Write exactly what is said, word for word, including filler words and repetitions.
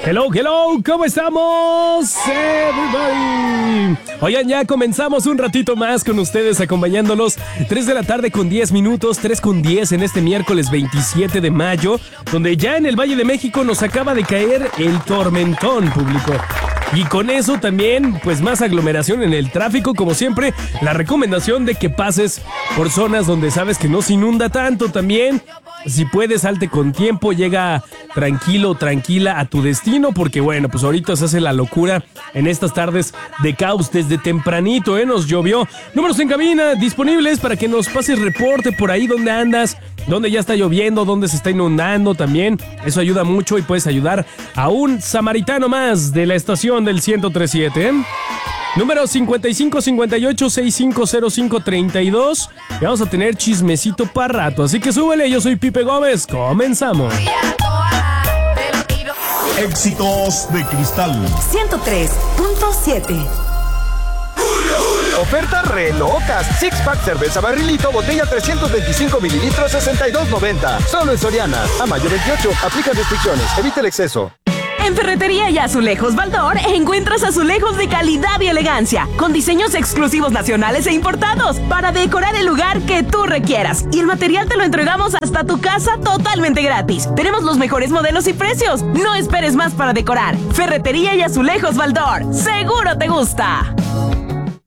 Hello, hello, ¿cómo estamos? Everybody. Oigan, ya comenzamos un ratito más con ustedes, acompañándolos. tres de la tarde con diez minutos, tres con diez en este miércoles veintisiete de mayo, donde ya en el Valle de México nos acaba de caer el tormentón, público. Y con eso también, pues más aglomeración en el tráfico, como siempre, la recomendación de que pases por zonas donde sabes que no se inunda tanto también. Si puedes, salte con tiempo, llega tranquilo, tranquila a tu destino, porque bueno, pues ahorita se hace la locura en estas tardes de caos desde tempranito, ¿eh? Nos llovió. Números en cabina disponibles para que nos pases reporte por ahí donde andas, donde ya está lloviendo, donde se está inundando también. Eso ayuda mucho y puedes ayudar a un samaritano más de la estación del ciento tres punto siete, ¿eh? Número cincuenta y cinco cincuenta y ocho sesenta y cinco cero cinco treinta y dos. Y vamos a tener chismecito para rato. Así que súbele, yo soy Pipe Gómez. Comenzamos. Éxitos de Cristal ciento tres punto siete. Ofertas re locas. Six pack cerveza barrilito, botella trescientos veinticinco mililitros, sesenta y dos noventa. Solo en Soriana. A mayo veintiocho. Aplica restricciones. Evita el exceso. En Ferretería y Azulejos Baldor encuentras azulejos de calidad y elegancia, con diseños exclusivos nacionales e importados, para decorar el lugar que tú requieras. Y el material te lo entregamos hasta tu casa totalmente gratis. Tenemos los mejores modelos y precios. No esperes más para decorar. Ferretería y Azulejos Baldor. ¡Seguro te gusta!